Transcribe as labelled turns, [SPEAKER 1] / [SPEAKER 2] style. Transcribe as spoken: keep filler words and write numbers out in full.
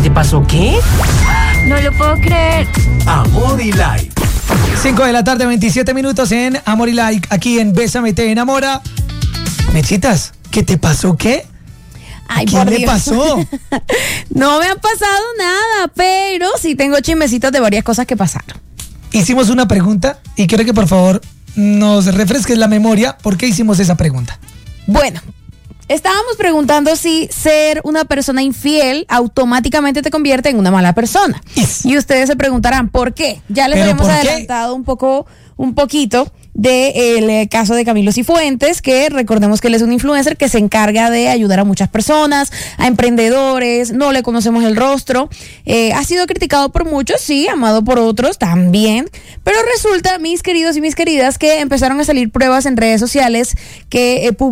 [SPEAKER 1] te pasó qué?
[SPEAKER 2] No lo puedo creer.
[SPEAKER 3] Amor y Like.
[SPEAKER 4] cinco de la tarde, veintisiete minutos en Amor y Like, aquí en Bésame Te Enamora. Mechitas, ¿qué te pasó qué?
[SPEAKER 2] Ay,
[SPEAKER 4] ¿Quién
[SPEAKER 2] por
[SPEAKER 4] le
[SPEAKER 2] Dios.
[SPEAKER 4] pasó?
[SPEAKER 2] No me ha pasado nada, pero sí tengo chismecitos de varias cosas que pasaron.
[SPEAKER 4] Hicimos una pregunta y quiero que por favor nos refresques la memoria. ¿Por qué hicimos esa pregunta?
[SPEAKER 2] Bueno, estábamos preguntando si ser una persona infiel automáticamente te convierte en una mala persona.
[SPEAKER 4] Yes.
[SPEAKER 2] Y ustedes se preguntarán, ¿por qué? Ya les
[SPEAKER 4] ¿Pero
[SPEAKER 2] habíamos
[SPEAKER 4] por qué?
[SPEAKER 2] adelantado un poco, un poquito del eh, caso de Camilo Cifuentes, que recordemos que él es un influencer que se encarga de ayudar a muchas personas, a emprendedores, no le conocemos el rostro, eh, ha sido criticado por muchos, sí, amado por otros también, pero resulta, mis queridos y mis queridas, que empezaron a salir pruebas en redes sociales que eh,